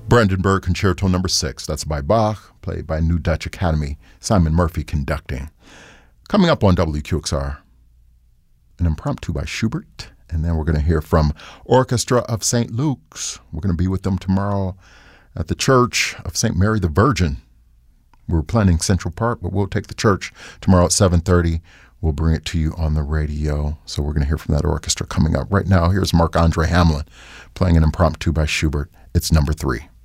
Brandenburg Concerto No. 6. That's by Bach, played by New Dutch Academy. Simon Murphy conducting. Coming up on WQXR, an impromptu by Schubert. And then we're going to hear from Orchestra of St. Luke's. We're going to be with them tomorrow at the Church of St. Mary the Virgin. We're planning Central Park, but we'll take the church tomorrow at 7:30. We'll bring it to you on the radio. So we're going to hear from that orchestra coming up. Right now, here's Marc-Andre Hamelin playing an impromptu by Schubert. It's number 3.